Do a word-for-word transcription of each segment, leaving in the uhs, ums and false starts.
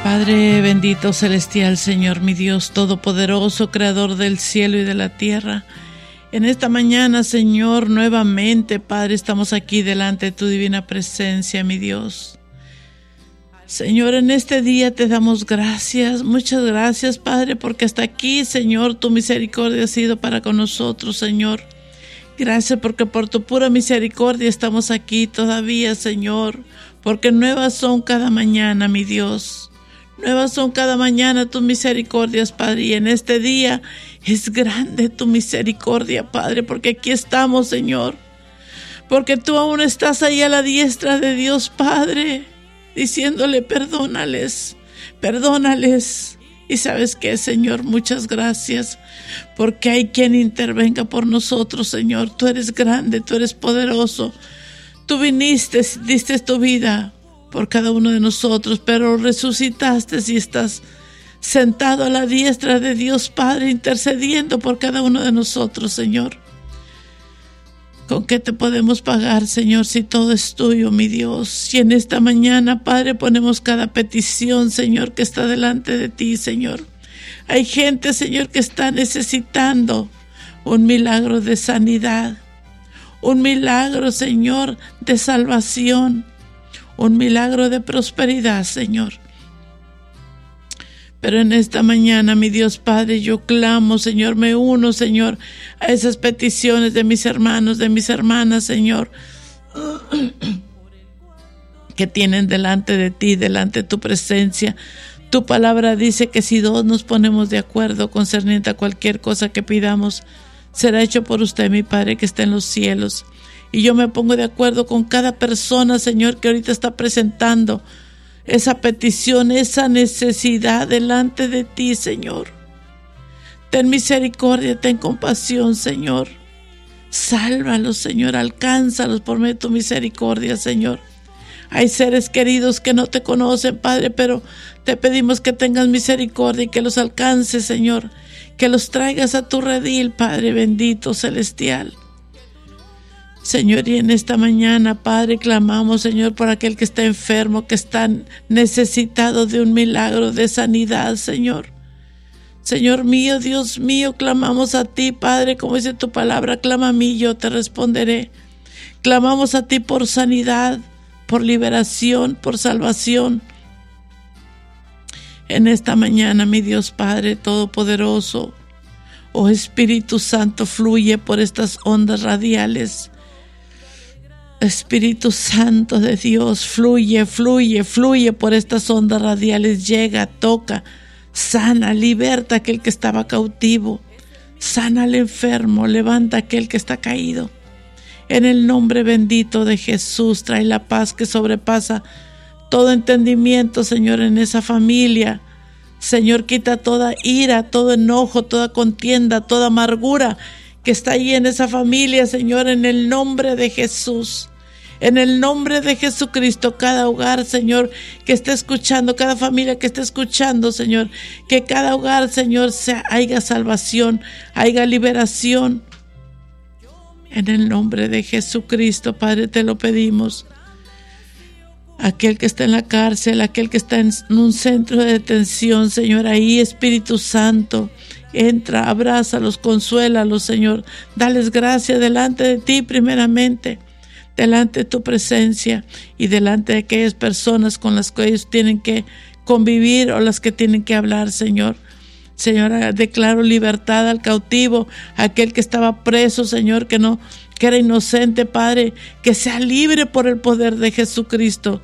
Padre bendito celestial, Señor mi Dios todopoderoso, creador del cielo y de la tierra, en esta mañana, Señor, nuevamente, Padre, estamos aquí delante de tu divina presencia, mi Dios. Señor, en este día te damos gracias, muchas gracias, Padre, porque hasta aquí, Señor, tu misericordia ha sido para con nosotros, Señor. Gracias porque por tu pura misericordia estamos aquí todavía, Señor, porque nuevas son cada mañana, mi Dios. Nuevas son cada mañana tus misericordias, Padre, y en este día es grande tu misericordia, Padre, porque aquí estamos, Señor, porque tú aún estás ahí a la diestra de Dios, Padre, diciéndole perdónales, perdónales. Y sabes qué, Señor, muchas gracias, porque hay quien intervenga por nosotros, Señor. Tú eres grande, tú eres poderoso, tú viniste, diste tu vida por cada uno de nosotros, pero resucitaste y estás sentado a la diestra de Dios Padre, intercediendo por cada uno de nosotros, Señor. ¿Con qué te podemos pagar, Señor, si todo es tuyo, mi Dios? Y en esta mañana, Padre, ponemos cada petición, Señor, que está delante de ti, Señor. Hay gente, Señor, que está necesitando un milagro de sanidad, un milagro, Señor, de salvación, un milagro de prosperidad, Señor. Pero en esta mañana, mi Dios Padre, yo clamo, Señor, me uno, Señor, a esas peticiones de mis hermanos, de mis hermanas, Señor, que tienen delante de ti, delante de tu presencia. Tu palabra dice que si dos nos ponemos de acuerdo concerniente a cualquier cosa que pidamos, será hecho por usted, mi Padre, que está en los cielos. Y yo me pongo de acuerdo con cada persona, Señor, que ahorita está presentando esa petición, esa necesidad delante de ti, Señor. Ten misericordia, ten compasión, Señor. Sálvalos, Señor, alcánzalos por medio de tu misericordia, Señor. Hay seres queridos que no te conocen, Padre, pero te pedimos que tengas misericordia y que los alcances, Señor. Que los traigas a tu redil, Padre bendito, celestial. Señor, y en esta mañana, Padre, clamamos, Señor, por aquel que está enfermo, que está necesitado de un milagro de sanidad, Señor. Señor mío, Dios mío, clamamos a ti, Padre, como dice tu palabra, clama a mí, yo te responderé. Clamamos a ti por sanidad, por liberación, por salvación. En esta mañana, mi Dios Padre Todopoderoso, oh Espíritu Santo, fluye por estas ondas radiales. Espíritu Santo de Dios, fluye, fluye, fluye por estas ondas radiales, llega, toca, sana, liberta a aquel que estaba cautivo, sana al enfermo, levanta a aquel que está caído. En el nombre bendito de Jesús, trae la paz que sobrepasa todo entendimiento, Señor, en esa familia. Señor, quita toda ira, todo enojo, toda contienda, toda amargura que está ahí en esa familia, Señor, en el nombre de Jesús. En el nombre de Jesucristo, cada hogar, Señor, que esté escuchando, cada familia que esté escuchando, Señor, que cada hogar, Señor, sea, haya salvación, haya liberación. En el nombre de Jesucristo, Padre, te lo pedimos. Aquel que está en la cárcel, aquel que está en un centro de detención, Señor, ahí, Espíritu Santo, entra, abrázalos, consuélalos, Señor. Dales gracia delante de ti primeramente, delante de tu presencia y delante de aquellas personas con las que ellos tienen que convivir o las que tienen que hablar, Señor. Señor, declaro libertad al cautivo, aquel que estaba preso, Señor, que no, que era inocente, Padre, que sea libre por el poder de Jesucristo.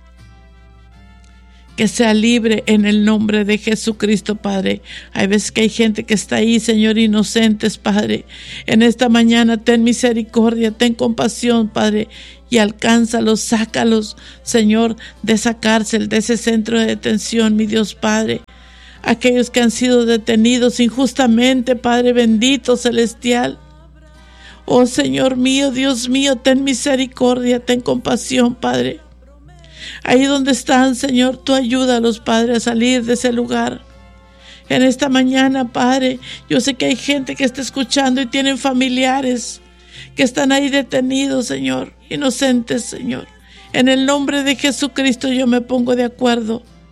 Que sea libre en el nombre de Jesucristo, Padre. Hay veces que hay gente que está ahí, Señor, inocentes, Padre. En esta mañana ten misericordia, ten compasión, Padre, y alcánzalos, sácalos, Señor, de esa cárcel, de ese centro de detención, mi Dios Padre. Aquellos que han sido detenidos injustamente, Padre bendito, celestial. Oh Señor mío, Dios mío, ten misericordia, ten compasión, Padre. Ahí donde están, Señor, tú ayúdalos, Padre, a salir de ese lugar. En esta mañana, Padre, yo sé que hay gente que está escuchando y tienen familiares que están ahí detenidos, Señor, inocentes, Señor. En el nombre de Jesucristo yo me pongo de acuerdo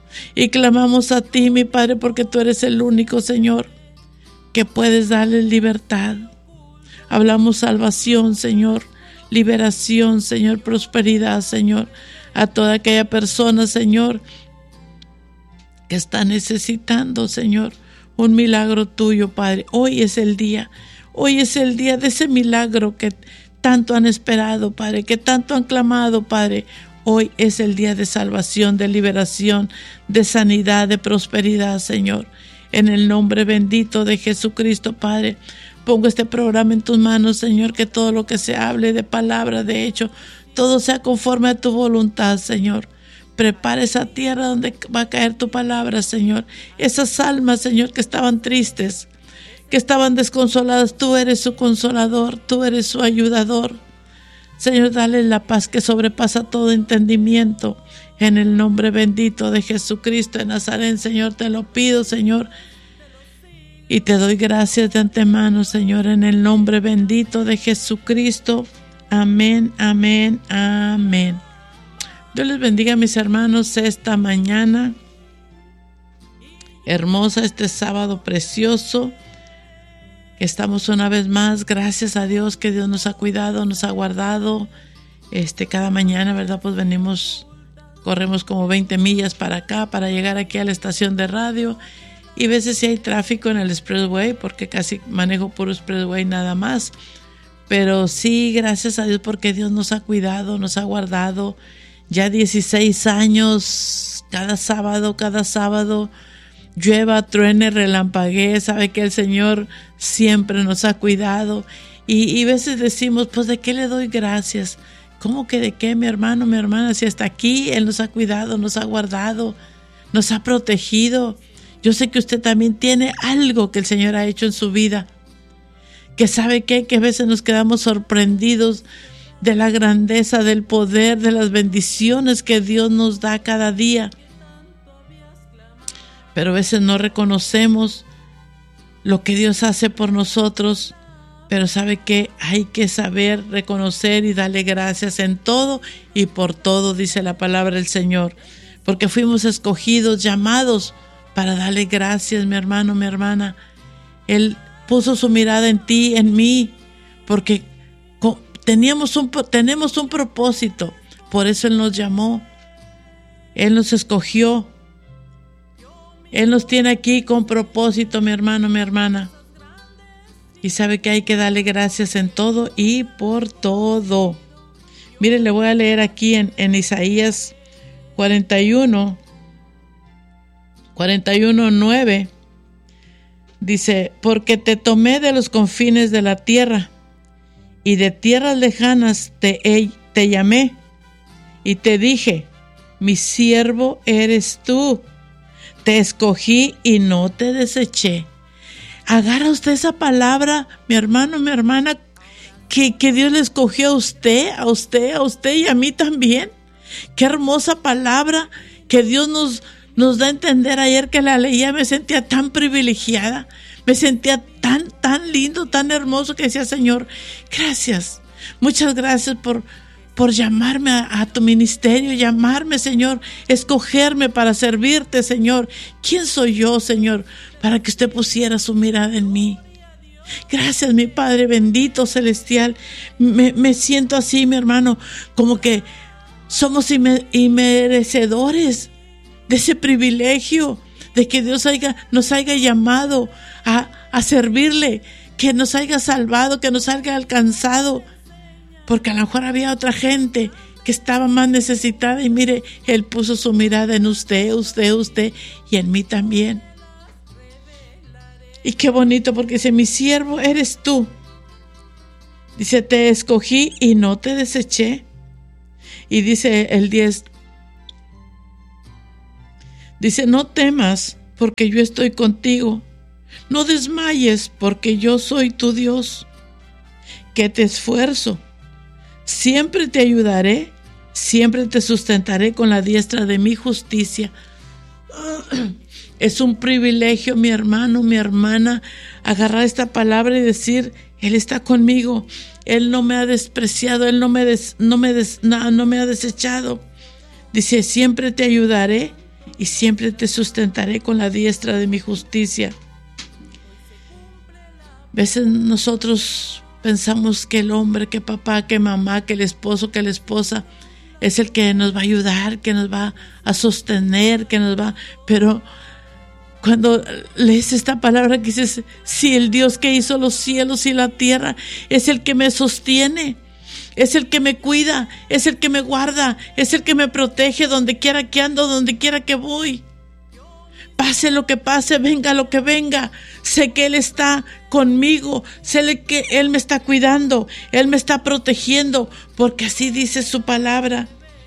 Y clamamos a ti, mi Padre, porque tú eres el único, Señor, que puedes darle libertad. Hablamos salvación, Señor, liberación, Señor, prosperidad, Señor, a toda aquella persona, Señor, que está necesitando, Señor, un milagro tuyo, Padre. Hoy es el día, hoy es el día de ese milagro que tanto han esperado, Padre, que tanto han clamado, Padre. Hoy es el día de salvación, de liberación, de sanidad, de prosperidad, Señor. En el nombre bendito de Jesucristo, Padre, pongo este programa en tus manos, Señor, que todo lo que se hable de palabra, de hecho, todo sea conforme a tu voluntad, Señor. Prepara esa tierra donde va a caer tu palabra, Señor. Esas almas, Señor, que estaban tristes, que estaban desconsoladas, tú eres su consolador, tú eres su ayudador. Señor, dale la paz que sobrepasa todo entendimiento. En el nombre bendito de Jesucristo de Nazaret, Señor, te lo pido, Señor. Y te doy gracias de antemano, Señor, en el nombre bendito de Jesucristo. Amén, amén, amén. Dios les bendiga, mis hermanos, esta mañana hermosa, este sábado precioso. Estamos una vez más, gracias a Dios que Dios nos ha cuidado, nos ha guardado. Este, cada mañana, ¿verdad? Pues venimos, corremos como veinte millas para acá, para llegar aquí a la estación de radio. Y a veces sí hay tráfico en el expressway, porque casi manejo puro expressway nada más. Pero sí, gracias a Dios, porque Dios nos ha cuidado, nos ha guardado. Ya dieciséis años, cada sábado, cada sábado, llueva, truene, relampaguee, sabe que el Señor siempre nos ha cuidado. Y, y a veces decimos, pues, ¿de qué le doy gracias? ¿Cómo que de qué, mi hermano, mi hermana? Si hasta aquí Él nos ha cuidado, nos ha guardado, nos ha protegido. Yo sé que usted también tiene algo que el Señor ha hecho en su vida, que sabe que, que a veces nos quedamos sorprendidos de la grandeza, del poder, de las bendiciones que Dios nos da cada día. Pero a veces no reconocemos lo que Dios hace por nosotros, pero sabe que hay que saber reconocer y darle gracias en todo y por todo, dice la palabra del Señor, porque fuimos escogidos, llamados para darle gracias, mi hermano, mi hermana. Él puso su mirada en ti, en mí, porque teníamos un, tenemos un propósito, por eso Él nos llamó, Él nos escogió. Él nos tiene aquí con propósito, mi hermano, mi hermana. Y sabe que hay que darle gracias en todo y por todo. Mire, le voy a leer aquí en, en Isaías cuarenta y uno, cuarenta y uno, nueve. Dice, porque te tomé de los confines de la tierra y de tierras lejanas te, te llamé y te dije, mi siervo eres tú. Te escogí y no te deseché. Agarra usted esa palabra, mi hermano, mi hermana, que, que Dios le escogió a usted, a usted, a usted y a mí también. Qué hermosa palabra que Dios nos, nos da a entender. Ayer que la leía me sentía tan privilegiada, me sentía tan, tan lindo, tan hermoso que decía, Señor, gracias, muchas gracias por... por llamarme a, a tu ministerio, llamarme, Señor, escogerme para servirte, Señor. ¿Quién soy yo, Señor, para que usted pusiera su mirada en mí? Gracias, mi Padre bendito celestial. Me, me siento así, mi hermano, como que somos inme, inmerecedores de ese privilegio, de que Dios haya, nos haya llamado a, a servirle, que nos haya salvado, que nos haya alcanzado. Porque a lo mejor había otra gente que estaba más necesitada y mire, Él puso su mirada en usted, usted, usted y en mí también. Y qué bonito porque dice, mi siervo eres tú. Dice, te escogí y no te deseché. Y dice el diez, dice, no temas porque yo estoy contigo. No desmayes porque yo soy tu Dios, que te esfuerzo. Siempre te ayudaré, siempre te sustentaré con la diestra de mi justicia. Es un privilegio, mi hermano, mi hermana, agarrar esta palabra y decir, Él está conmigo, Él no me ha despreciado, Él no me, des, no me, des, no, no me ha desechado. Dice, siempre te ayudaré y siempre te sustentaré con la diestra de mi justicia. A veces nosotros pensamos que el hombre, que papá, que mamá, que el esposo, que la esposa es el que nos va a ayudar, que nos va a sostener, que nos va... Pero cuando lees esta palabra que dices, si el Dios que hizo los cielos y la tierra es el que me sostiene, es el que me cuida, es el que me guarda, es el que me protege donde quiera que ando, donde quiera que voy. Pase lo que pase, venga lo que venga, sé que Él está conmigo, sé que Él me está cuidando, Él me está protegiendo, porque así dice su palabra.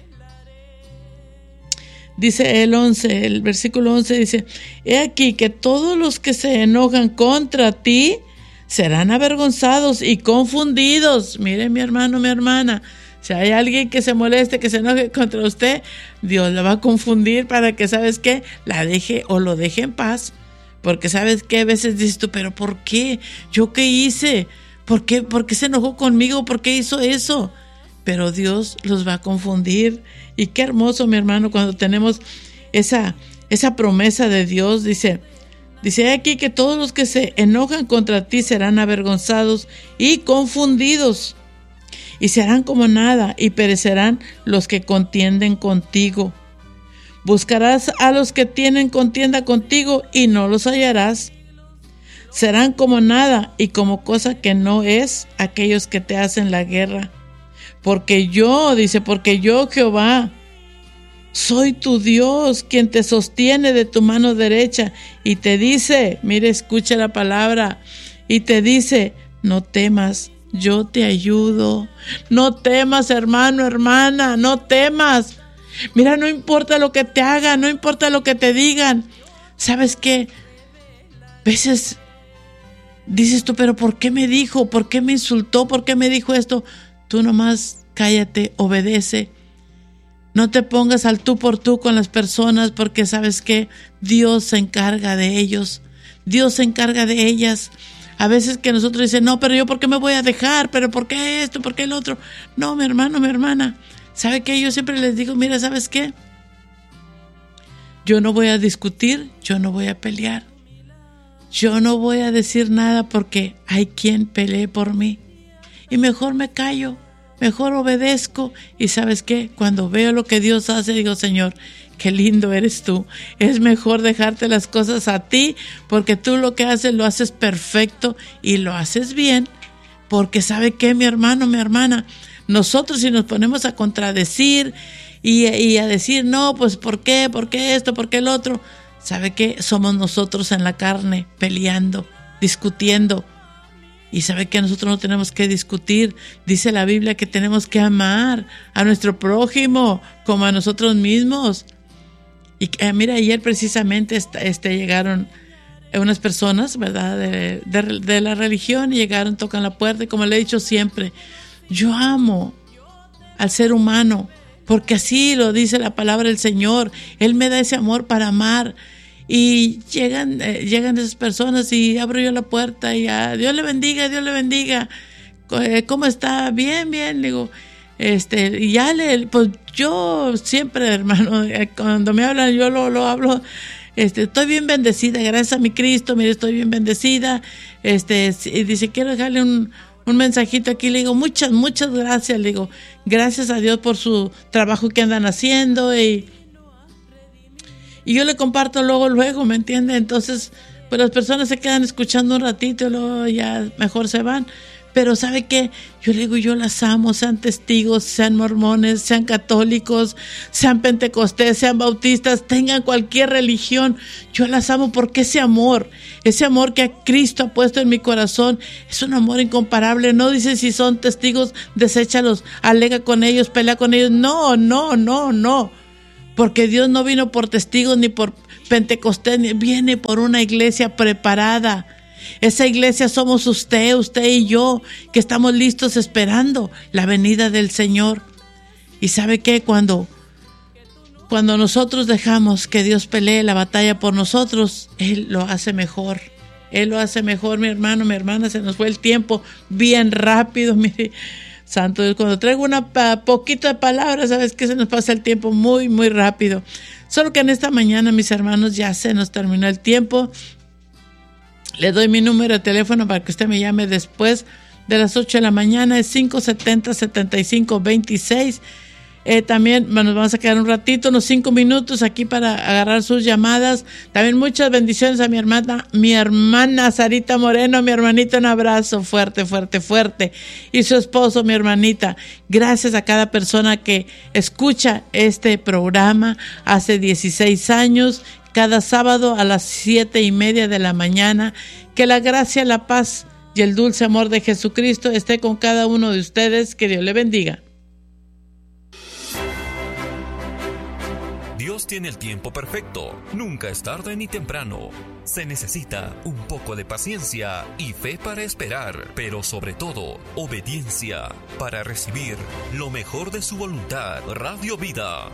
Dice el once, el versículo once dice, he aquí que todos los que se enojan contra ti serán avergonzados y confundidos. Mire, mi hermano, mi hermana, si hay alguien que se moleste, que se enoje contra usted, Dios la va a confundir para que, ¿sabes qué? La deje o lo deje en paz. Porque, ¿sabes qué? A veces dices tú, ¿pero por qué? ¿Yo qué hice? ¿Por qué? ¿Por qué se enojó conmigo? ¿Por qué hizo eso? Pero Dios los va a confundir. Y qué hermoso, mi hermano, cuando tenemos esa, esa promesa de Dios. Dice, dice aquí que todos los que se enojan contra ti serán avergonzados y confundidos. Y serán como nada, y perecerán los que contienden contigo. Buscarás a los que tienen contienda contigo, y no los hallarás. Serán como nada, y como cosa que no es aquellos que te hacen la guerra. Porque yo, dice, porque yo, Jehová, soy tu Dios, quien te sostiene de tu mano derecha, y te dice, mire, escucha la palabra, y te dice, no temas, yo te ayudo. No temas, hermano, hermana, no temas. Mira, no importa lo que te hagan, no importa lo que te digan. ¿Sabes qué? A veces dices tú, pero ¿por qué me dijo? ¿Por qué me insultó? ¿Por qué me dijo esto? Tú nomás cállate, obedece. No te pongas al tú por tú con las personas, porque ¿sabes qué? Dios se encarga de ellos. Dios se encarga de ellas. A veces que nosotros dicen, no, pero yo ¿por qué me voy a dejar? ¿Pero por qué esto? ¿Por qué el otro? No, mi hermano, mi hermana. ¿Sabe qué? Yo siempre les digo, mira, ¿sabes qué? Yo no voy a discutir, yo no voy a pelear. Yo no voy a decir nada porque hay quien pelee por mí. Y mejor me callo, mejor obedezco. Y ¿sabes qué? Cuando veo lo que Dios hace, digo, Señor, qué lindo eres tú. Es mejor dejarte las cosas a ti, porque tú lo que haces lo haces perfecto y lo haces bien. Porque ¿sabe qué, mi hermano, mi hermana? Nosotros si nos ponemos a contradecir y, y a decir, no, pues ¿por qué? ¿Por qué esto? ¿Por qué el otro? ¿Sabe qué? Somos nosotros en la carne peleando, discutiendo. Y ¿sabe qué? Nosotros no tenemos que discutir. Dice la Biblia que tenemos que amar a nuestro prójimo como a nosotros mismos. Y eh, mira, ayer precisamente este, este, llegaron unas personas, ¿verdad? De, de, de la religión, y llegaron, tocan la puerta, y como le he dicho siempre, yo amo al ser humano, porque así lo dice la palabra del Señor. Él me da ese amor para amar. Y llegan, eh, llegan esas personas y abro yo la puerta y ah, Dios le bendiga, Dios le bendiga. ¿Cómo está? Bien, bien. Digo, este, y ya le, pues yo siempre, hermano, cuando me hablan, yo lo, lo hablo, este, estoy bien bendecida, gracias a mi Cristo, mire, estoy bien bendecida. Este, y dice, quiero dejarle un, un mensajito aquí. Le digo, muchas, muchas gracias. Le digo, gracias a Dios por su trabajo que andan haciendo. Y Y yo le comparto luego, luego, ¿me entiende? Entonces, pues las personas se quedan escuchando un ratito y luego ya mejor se van. Pero ¿sabe qué? Yo le digo, yo las amo, sean testigos, sean mormones, sean católicos, sean pentecostés, sean bautistas, tengan cualquier religión. Yo las amo porque ese amor, ese amor que Cristo ha puesto en mi corazón, es un amor incomparable. No dice si son testigos, deséchalos, alega con ellos, pelea con ellos. No, no, no, no. Porque Dios no vino por testigos ni por pentecostés, viene por una iglesia preparada. Esa iglesia somos usted, usted y yo, que estamos listos esperando la venida del Señor. Y ¿sabe qué? Cuando, cuando nosotros dejamos que Dios pelee la batalla por nosotros, Él lo hace mejor. Él lo hace mejor, mi hermano, mi hermana. Se nos fue el tiempo bien rápido, mire. Santo Dios, cuando traigo una pa, poquito de palabras, sabes que se nos pasa el tiempo muy, muy rápido. Solo que en esta mañana, mis hermanos, ya se nos terminó el tiempo. Le doy mi número de teléfono para que usted me llame después de las ocho de la mañana. Es cinco setenta, setenta y cinco veintiséis. Eh, también bueno, nos vamos a quedar un ratito, unos cinco minutos aquí para agarrar sus llamadas. También muchas bendiciones a mi hermana, mi hermana Sarita Moreno, mi hermanita, un abrazo fuerte, fuerte, fuerte. Y su esposo, mi hermanita. Gracias a cada persona que escucha este programa hace dieciséis años, cada sábado a las siete y media de la mañana. Que la gracia, la paz y el dulce amor de Jesucristo esté con cada uno de ustedes. Que Dios le bendiga. Dios tiene el tiempo perfecto, nunca es tarde ni temprano. Se necesita un poco de paciencia y fe para esperar, pero sobre todo, obediencia para recibir lo mejor de su voluntad. Radio Vida.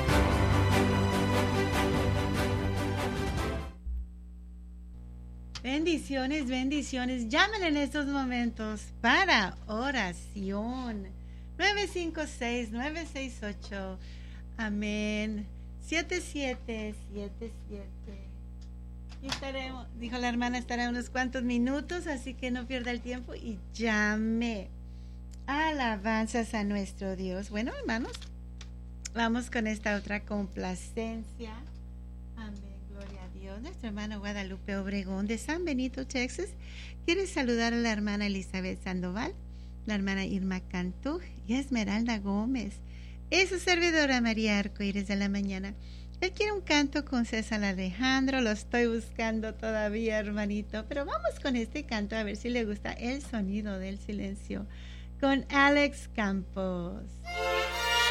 Bendiciones, bendiciones. Llámenle en estos momentos para oración. nueve cinco seis, nueve seis ocho. Amén. siete siete siete siete. Y estaremos, dijo la hermana, estará unos cuantos minutos, así que no pierda el tiempo y llame. Alabanzas a nuestro Dios. Bueno, hermanos, vamos con esta otra complacencia. Amén, gloria a Dios. Nuestra hermana Guadalupe Obregón de San Benito, Texas, quiere saludar a la hermana Elizabeth Sandoval, la hermana Irma Cantú y Esmeralda Gómez. Es su servidora María Arcoíris de la Mañana. Él quiere un canto con César Alejandro. Lo estoy buscando todavía, hermanito. Pero vamos con este canto a ver si le gusta el sonido del silencio. Con Alex Campos.